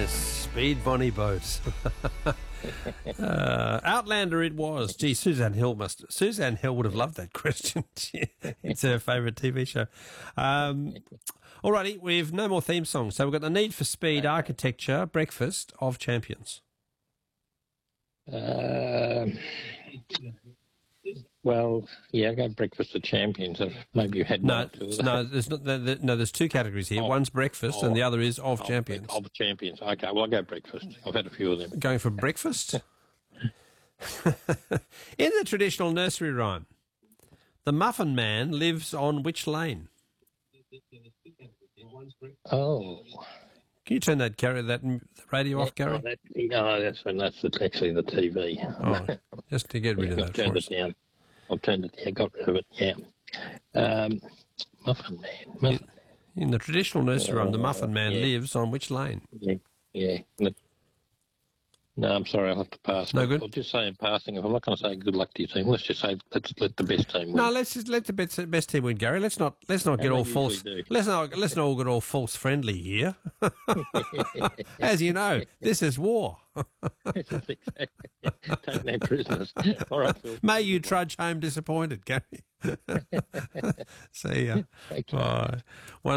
Yes, Speed Bonnie Boat. Outlander it was. Gee, Suzanne Hill would have loved that question. It's her favourite TV show. Alrighty, we've no more theme songs. So we've got The Need for Speed, Architecture, Breakfast of Champions. Well, yeah, I got Breakfast of Champions. Maybe you had no. There's not. There's two categories here. One's Breakfast, and the other is of Champions. Of Champions. Okay, well, I'll go Breakfast. I've had a few of them. Going for breakfast. In the traditional nursery rhyme, the Muffin Man lives on which lane? Oh. Can you turn that radio off, Gary? That's actually the TV. Oh, just to get rid of that. I've turned it down. Got rid of it, yeah. Muffin Man. In the traditional nursery rhyme, the Muffin Man lives on which lane? Yeah. No, I'm sorry, I'll have to pass. No good? I'll just say in passing, if I'm not going to say good luck to your team, let's just say let's let the best team win. No, let's just let the best team win, Gary. Let's not get all false. Let's not all get all false friendly here. As you know, this is war. Take no prisoners. All right, Phil. May you trudge home disappointed, Gary. See ya. Okay. Bye.